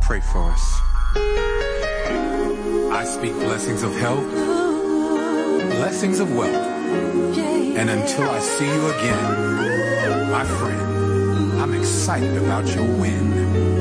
pray for us. I speak blessings of health, blessings of wealth. And until I see you again, my friend, I'm excited about your win.